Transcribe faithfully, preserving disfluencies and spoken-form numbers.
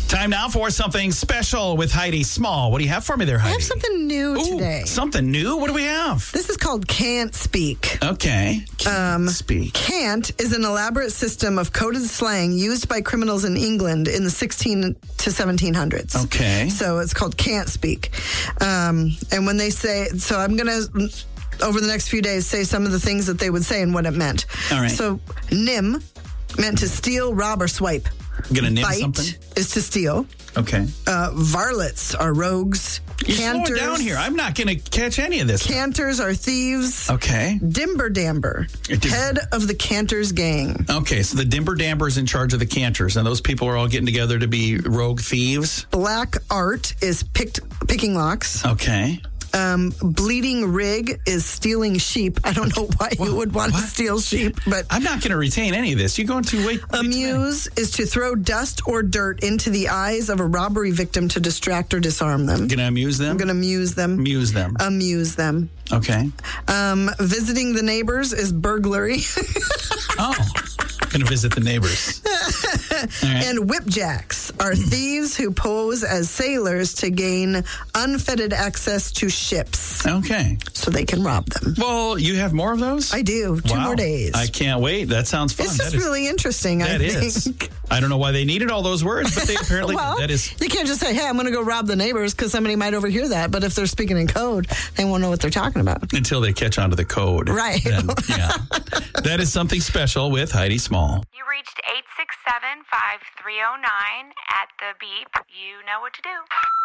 Time now for something special with Heidi Small. What do you have for me there, Heidi? I have something new Ooh, today. Something new? What do we have? This is called Can't Speak. Okay. Can't Um, speak. Can't is an elaborate system of coded slang used by criminals in England in the sixteen to seventeen hundreds. Okay. So it's called Can't Speak. Um, and when they say, so I'm going to, over the next few days, say some of the things that they would say and what it meant. All right. So nim meant to steal, rob, or swipe. Gonna name Bite something? is to steal. Okay. Uh, varlets are rogues. You slow it Cantors, down here. I'm not going to catch any of this. Cantors are thieves. Okay. Dimber Damber, It did- head of the Cantors gang. Okay, so the Dimber Damber is in charge of the Cantors, and those people are all getting together to be rogue thieves. Black Art is picked picking locks. Okay. Um, bleeding Rig is stealing sheep. I don't know why you would want What? to steal sheep, but I'm not going to retain any of this. You're going to wait. amuse is to throw dust or dirt into the eyes of a robbery victim to distract or disarm them. Going to amuse them? I'm going to amuse them. amuse them. Amuse them. Okay. Um, visiting the neighbors is burglary. Oh. Going to visit the neighbors. All right. And whipjacks are thieves who pose as sailors to gain unfettered access to ships Okay. so they can rob them. Well, you have more of those? I do. Two Wow. more days. I can't wait. That sounds fun. It's just That is- really interesting, I That is. think. I don't know why they needed all those words, but they apparently Well, that is. you can't just say, hey, I'm going to go rob the neighbors because somebody might overhear that. But if they're speaking in code, they won't know what they're talking about. Until they catch on to the code. Right. Then, yeah. That is something special with Heidi Small. You reached eight six seven, five three zero nine. At the beep, you know what to do.